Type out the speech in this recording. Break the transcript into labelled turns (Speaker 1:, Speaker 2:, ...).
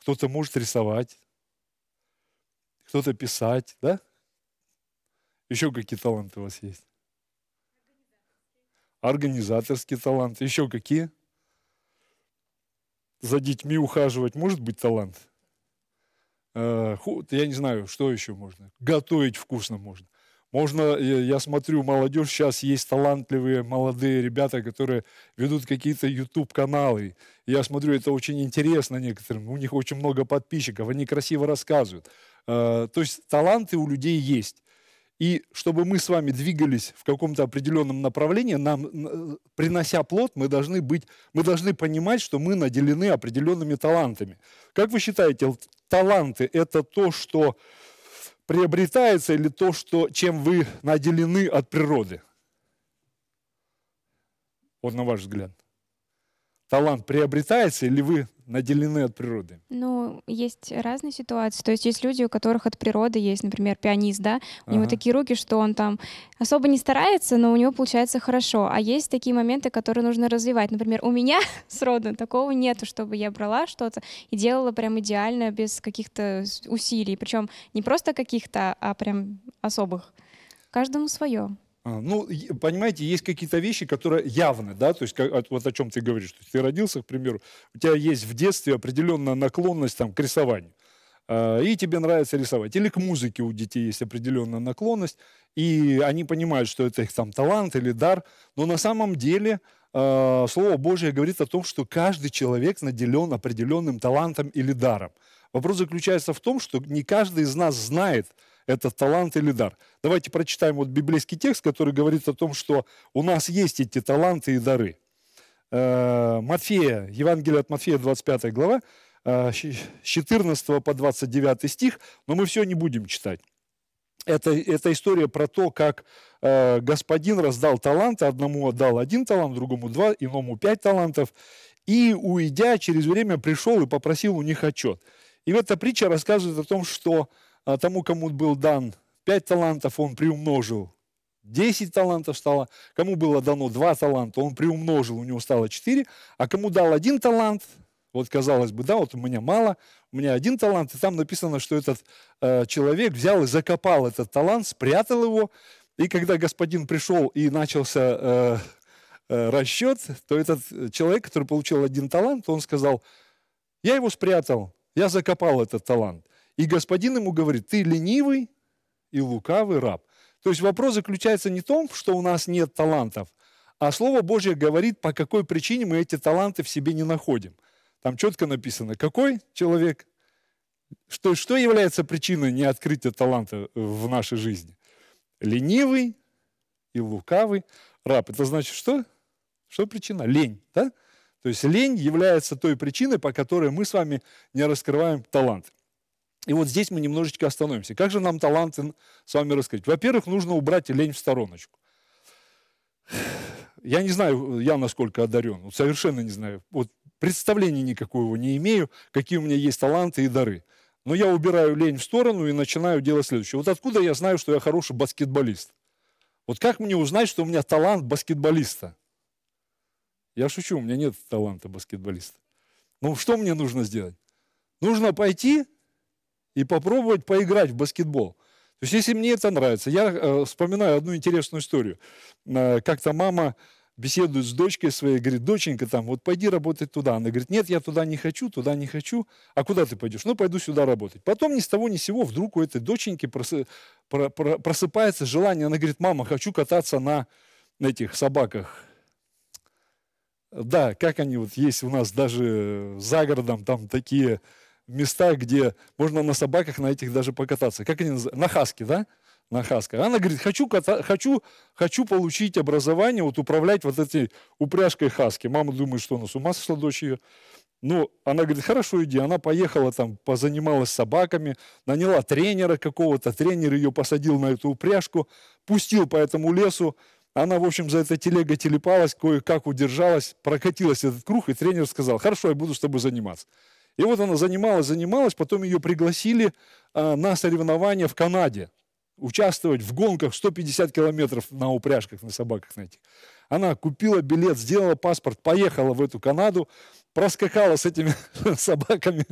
Speaker 1: кто-то может рисовать, кто-то писать, да? Еще какие таланты у вас есть? Организаторские таланты. Еще какие? За детьми ухаживать может быть талант? Я не знаю, что еще можно. Готовить вкусно можно. Можно, я смотрю, молодежь, сейчас есть талантливые молодые ребята, которые ведут какие-то YouTube-каналы. Я смотрю, это очень интересно некоторым. У них очень много подписчиков, они красиво рассказывают. То есть таланты у людей есть. И чтобы мы с вами двигались в каком-то определенном направлении, нам, принося плод, мы должны понимать, что мы наделены определенными талантами. Как вы считаете, таланты – это то, что приобретается, или то, чем вы наделены от природы? Вот на ваш взгляд. Талант приобретается или вы наделены от природы?
Speaker 2: Ну, есть разные ситуации. То есть есть люди, у которых от природы есть, например, пианист, да, у него такие руки, что он там особо не старается, но у него получается хорошо. А есть такие моменты, которые нужно развивать. Например, у меня сроду такого нету, чтобы я брала что-то и делала прям идеально, без каких-то усилий. Причем не просто каких-то, а прям особых. Каждому свое.
Speaker 1: Понимаете, есть какие-то вещи, которые явны, да, то есть вот о чем ты говоришь. То есть ты родился, к примеру, у тебя есть в детстве определенная наклонность к рисованию, и тебе нравится рисовать. Или к музыке у детей есть определенная наклонность, и они понимают, что это их талант или дар, но на самом деле Слово Божье говорит о том, что каждый человек наделен определенным талантом или даром. Вопрос заключается в том, что не каждый из нас знает этот талант или дар. Давайте прочитаем библейский текст, который говорит о том, что у нас есть эти таланты и дары. Матфея, Евангелие от Матфея, 25 глава, с 14 по 29 стих, но мы все не будем читать. Это история про то, как господин раздал таланты, одному отдал 1 талант, другому 2, иному 5 талантов, и, уйдя, через время пришел и попросил у них отчет. И эта притча рассказывает о том, что тому, кому был дан 5 талантов, он приумножил, 10 талантов стало. Кому было дано 2 таланта, он приумножил, у него стало 4. А кому дал 1 талант, вот казалось бы, да, вот у меня мало, у меня 1 талант, и там написано, что этот человек взял и закопал этот талант, спрятал его, и когда господин пришел и начался расчет, то этот человек, который получил 1 талант, он сказал: я его спрятал, я закопал этот талант. И господин ему говорит: ты ленивый и лукавый раб. То есть вопрос заключается не в том, что у нас нет талантов, а Слово Божье говорит, по какой причине мы эти таланты в себе не находим. Там четко написано, какой человек, что является причиной неоткрытия таланта в нашей жизни. Ленивый и лукавый раб. Это значит что? Что причина? Лень, да? То есть лень является той причиной, по которой мы с вами не раскрываем талант. И вот здесь мы немножечко остановимся. Как же нам таланты с вами раскрыть? Во-первых, нужно убрать лень в стороночку. Я не знаю, я насколько одарен, совершенно не знаю. Представления никакого не имею, какие у меня есть таланты и дары. Но я убираю лень в сторону и начинаю делать следующее. Вот откуда я знаю, что я хороший баскетболист? Вот как мне узнать, что у меня талант баскетболиста? Я шучу, у меня нет таланта баскетболиста. Но что мне нужно сделать? Нужно пойти и попробовать поиграть в баскетбол. То есть, если мне это нравится, я вспоминаю одну интересную историю. Как-то мама беседует с дочкой своей, говорит: доченька, пойди работать туда. Она говорит: нет, я туда не хочу. А куда ты пойдешь? Пойду сюда работать. Потом ни с того ни с сего вдруг у этой доченьки просыпается желание. Она говорит: мама, хочу кататься на этих собаках. Да, как они есть у нас даже за городом, там такие места, где можно на собаках на этих даже покататься. Как они называются? На хаски, да? На хасках. Она говорит: хочу получить образование, управлять этой упряжкой хаски. Мама думает, что она с ума сошла, дочь ее. Она говорит: хорошо, иди. Она поехала позанималась собаками, наняла тренера какого-то, тренер ее посадил на эту упряжку, пустил по этому лесу. Она, в общем, за этой телегой телепалась, кое-как удержалась, прокатилась этот круг, и тренер сказал: хорошо, я буду с тобой заниматься. И вот она занималась, потом ее пригласили на соревнования в Канаде, участвовать в гонках 150 километров на упряжках, на собаках на этих. Она купила билет, сделала паспорт, поехала в эту Канаду, проскакала с этими собаками